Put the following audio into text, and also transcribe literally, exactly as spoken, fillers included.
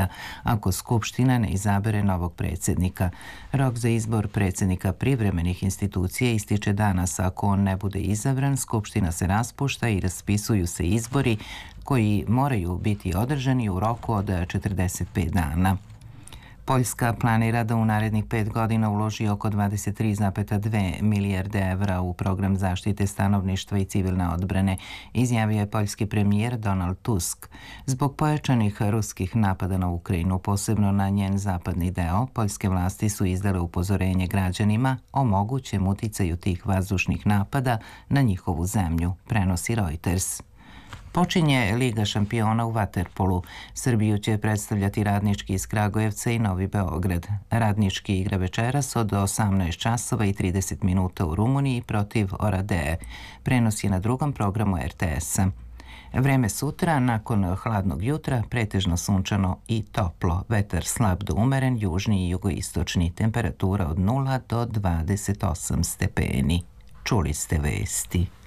mesta ako Skupština ne izabere novog predsjednika. Rok za izbor predsjednika privremenih institucija ističe danas. Ako on ne bude izabran, Skupština se raspušta i raspisuju se izbori koji moraju biti održani u roku od četrdeset pet dana. Poljska planira da u narednih pet godina uloži oko dvadeset tri zarez dve milijarde evra u program zaštite stanovništva i civilne odbrane, izjavio je poljski premijer Donald Tusk. Zbog pojačanih ruskih napada na Ukrajinu, posebno na njen zapadni deo, poljske vlasti su izdale upozorenje građanima o mogućem uticaju tih vazdušnih napada na njihovu zemlju, prenosi Reuters. Počinje Liga šampiona u vaterpolu. Srbiju će predstavljati Radnički iz Kragujevca i Novi Beograd. Radnički igra večeras od osamnaest časova i trideset minuta u Rumuniji protiv Oradee. Prenos je na drugom programu er te esa. Vreme sutra, nakon hladnog jutra, pretežno sunčano i toplo. Vetar slab do umeren, južni i jugoistočni. Temperatura od nula do dvadeset osam stepeni. Čuli ste vesti.